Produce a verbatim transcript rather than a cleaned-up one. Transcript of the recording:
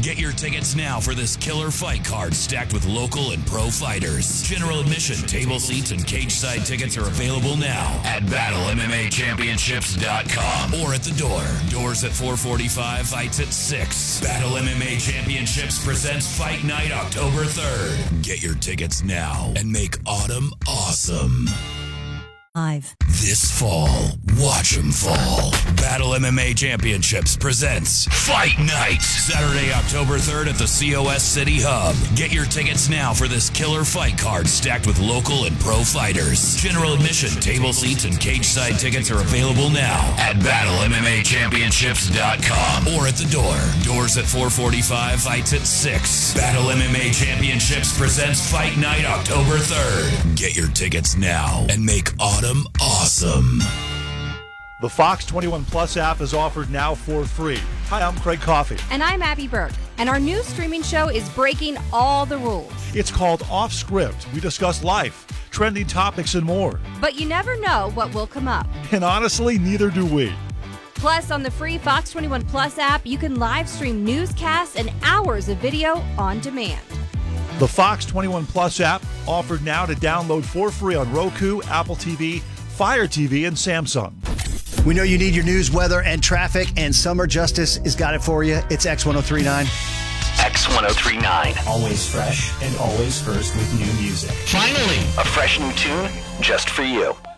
Get your tickets now for this killer fight card stacked with local and pro fighters. General admission, table seats, and cage side tickets are available now at battle M M A championships dot com or at the door. Doors at four forty-five, fights at six. Battle M M A Championships presents Fight Night October third. Get your tickets now and make autumn awesome. Live. This fall, watch 'em fall. Battle M M A Championships presents Fight Night. Saturday, October third at the C O S City Hub. Get your tickets now for this killer fight card stacked with local and pro fighters. General admission, table seats, and cage side tickets are available now at battle M M A championships dot com or at the door. Doors at four forty-five, fights at six. Battle M M A Championships presents Fight Night October third. Get your tickets now and make autumn awesome. The Fox twenty-one Plus app is offered now for free. Hi, I'm Craig Coffey. And I'm Abby Burke. And our new streaming show is breaking all the rules. It's called Off Script. We discuss life, trending topics, and more. But you never know what will come up. And honestly, neither do we. Plus, on the free Fox twenty-one Plus app, you can live stream newscasts and hours of video on demand. The Fox twenty-one Plus app offered now to download for free on Roku, Apple T V, Fire T V, and Samsung. We know you need your news, weather, and traffic, and Summer Justice has got it for you. It's X ten thirty-nine. X ten thirty-nine. Always fresh and always first with new music. Finally, a fresh new tune just for you.